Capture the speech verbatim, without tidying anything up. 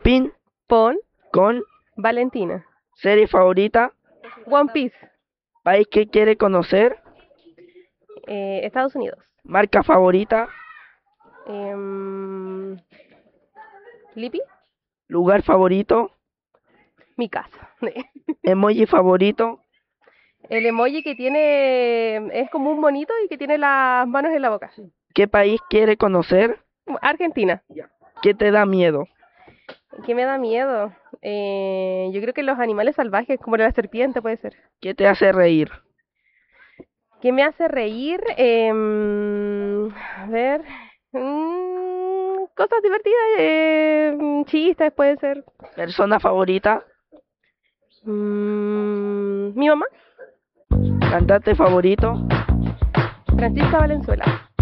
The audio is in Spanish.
Pin Pon con Valentina. serie favorita, One Piece. país que quiere conocer, Eh, Estados Unidos. marca favorita, Em, Lipi. lugar favorito, Mi casa. emoji favorito, El emoji que tiene, es como un monito y que tiene las manos en la boca. qué país quiere conocer, Argentina. qué te da miedo, ¿Qué me da miedo? Eh, yo creo que los animales salvajes, como la serpiente puede ser. qué te hace reír, ¿Qué me hace reír? Em, a ver, mm, cosas divertidas, eh, mm, chistes puede ser. persona favorita, Mm, mi mamá, cantante favorito. Francisca Valenzuela.